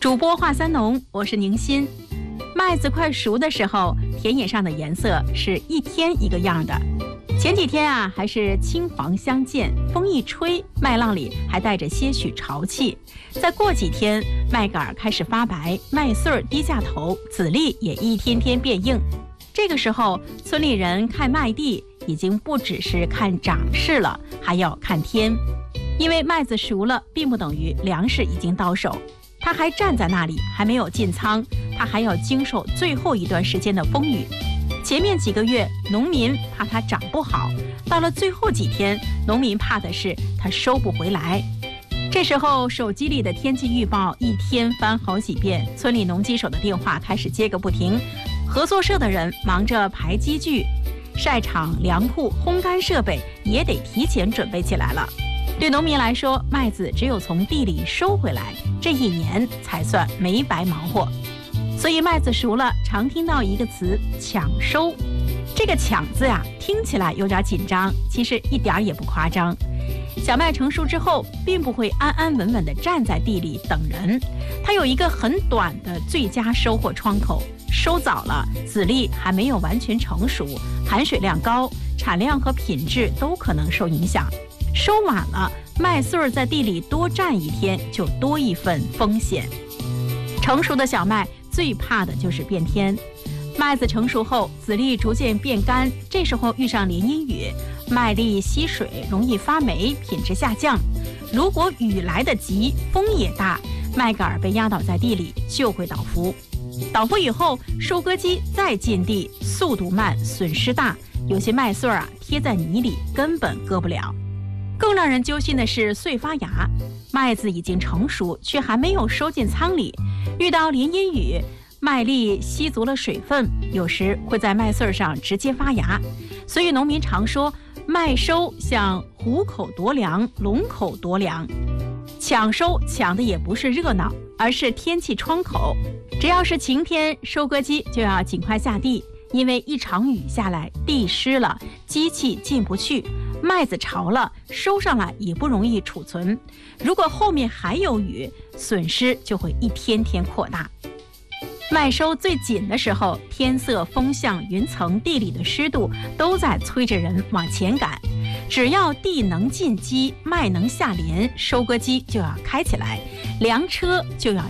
主播话三农，我是宁心。麦子快熟的时候，田野上的颜色是一天一个样的。前几天还是青黄相间，风一吹，麦浪里还带着些许潮气。再过几天，麦秆开始发白，麦穗低下头，籽粒也一天天变硬。这个时候，村里人看麦地已经不只是看长势了，还要看天。因为麦子熟了，并不等于粮食已经到手，它还站在那里，还没有进仓，它还要经受最后一段时间的风雨。前面几个月，农民怕它长不好，到了最后几天，农民怕的是它收不回来。这时候，手机里的天气预报一天翻好几遍，村里农机手的电话开始接个不停，合作社的人忙着排机具，晒场、粮铺、烘干设备也得提前准备起来了。对农民来说，麦子只有从地里收回来，这一年才算没白忙活。所以麦子熟了，常听到一个词“抢收”。这个“抢”字听起来有点紧张，其实一点也不夸张。小麦成熟之后，并不会安安稳稳地站在地里等人，它有一个很短的最佳收获窗口。收早了，籽粒还没有完全成熟，含水量高，产量和品质都可能受影响。收晚了，麦穗在地里多站一天，就多一份风险。成熟的小麦最怕的就是变天。麦子成熟后，籽粒逐渐变干，这时候遇上连阴雨，麦粒吸水，容易发霉，品质下降。如果雨来得急，风也大，麦秆被压倒在地里，就会倒伏。倒伏以后，收割机再进地，速度慢，损失大，有些麦穗贴在泥里，根本割不了。更让人揪心的是穗发芽，麦子已经成熟，却还没有收进仓里，遇到连阴雨，麦粒吸足了水分，有时会在麦穗上直接发芽。所以农民常说，麦收像虎口夺粮，龙口夺粮。抢收抢的也不是热闹，而是天气窗口。只要是晴天，收割机就要尽快下地，因为一场雨下来，地湿了，机器进不去，麦子潮了，收上来也不容易储存。如果后面还有雨，损失就会一天天扩大。麦收最紧的时候，天色、风向、云层、地里的湿度都在催着人往前赶。只要地能进机，麦能下连，收割机就要开起来，粮车就要